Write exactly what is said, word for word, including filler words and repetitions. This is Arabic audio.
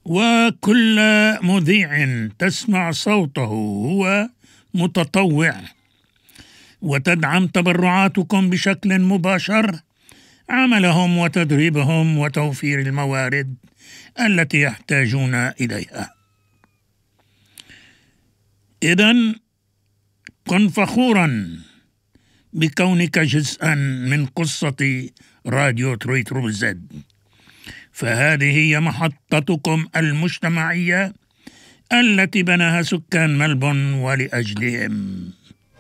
وكل مذيع تسمع صوته هو متطوع، وتدعم تبرعاتكم بشكل مباشر عملهم وتدريبهم وتوفير الموارد التي يحتاجون إليها. إذن كن فخورا بكونك جزءا من قصة راديو تروي زد، فهذه هي محطتكم المجتمعية التي بناها سكان ملبورن ولأجلهم.